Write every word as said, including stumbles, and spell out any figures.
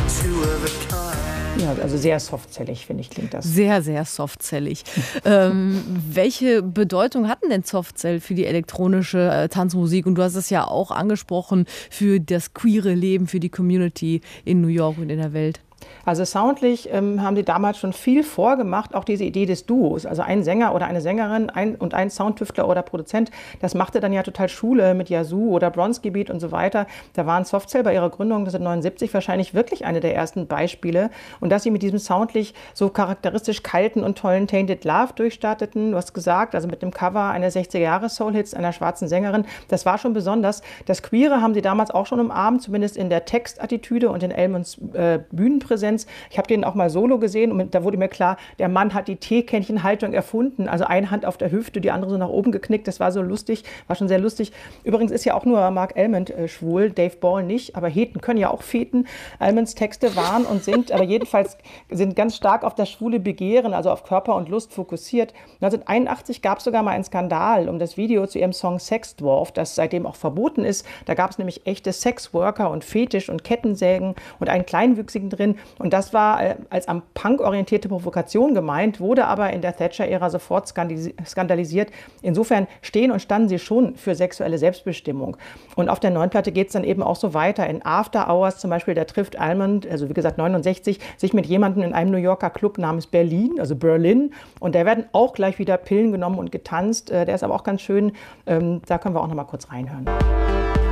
Ja, also sehr softzellig, finde ich, klingt das. Sehr, sehr softzellig. ähm, welche Bedeutung hatten denn Softzell für die elektronische äh, Tanzmusik? Und du hast es ja auch angesprochen, für das queere Leben, für die Community in New York und in der Welt. Also soundlich ähm, haben sie damals schon viel vorgemacht, auch diese Idee des Duos. Also ein Sänger oder eine Sängerin ein, und ein Soundtüftler oder Produzent, das machte dann ja total Schule mit Yazoo oder Bronski Beat und so weiter. Da waren Softcell bei ihrer Gründung neunzehnhundertneunundsiebzig wahrscheinlich wirklich eine der ersten Beispiele. Und dass sie mit diesem soundlich so charakteristisch kalten und tollen Tainted Love durchstarteten, du hast gesagt, also mit dem Cover einer sechziger-Jahre-Soul-Hits einer schwarzen Sängerin, das war schon besonders. Das Queere haben sie damals auch schon umarmt, zumindest in der Textattitüde und in Elmonds äh, Bühnenpräsenz. Ich habe den auch mal solo gesehen und da wurde mir klar, der Mann hat die Teekännchenhaltung erfunden. Also eine Hand auf der Hüfte, die andere so nach oben geknickt. Das war so lustig, war schon sehr lustig. Übrigens ist ja auch nur Mark Almond äh, schwul, Dave Ball nicht, aber Heten können ja auch feten. Almonds Texte waren und sind, aber jedenfalls sind ganz stark auf das schwule Begehren, also auf Körper und Lust fokussiert. neunzehnhunderteinundachtzig gab es sogar mal einen Skandal um das Video zu ihrem Song Sex Dwarf, das seitdem auch verboten ist. Da gab es nämlich echte Sexworker und Fetisch und Kettensägen und einen Kleinwüchsigen drin. Und das war als am Punk orientierte Provokation gemeint, wurde aber in der Thatcher-Ära sofort skandalisiert. Insofern stehen und standen sie schon für sexuelle Selbstbestimmung. Und auf der neuen Platte geht es dann eben auch so weiter. In After Hours zum Beispiel, da trifft Almond, also wie gesagt neunundsechzig, sich mit jemandem in einem New Yorker Club namens Berlin, also Berlin. Und da werden auch gleich wieder Pillen genommen und getanzt. Der ist aber auch ganz schön. Da können wir auch noch mal kurz reinhören.